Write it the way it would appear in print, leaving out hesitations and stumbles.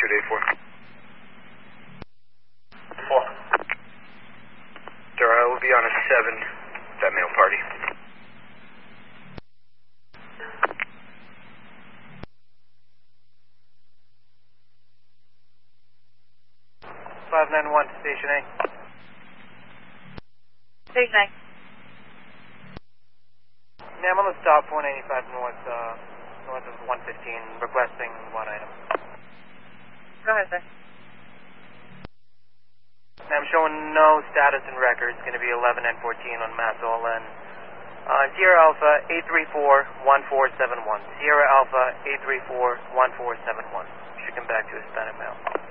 altitude 84. 4. Sir, I will be on a 7, that male party. (591) Station A. Station A. Ma'am, on the stop 495 north, north of 115, requesting one item. Go ahead, sir. Ma'am, showing no status in records, going to be 11 and 14 on Mass All-In. Sierra Alpha 834-1471. Sierra Alpha 834-1471. Should come back to Hispanic Mail.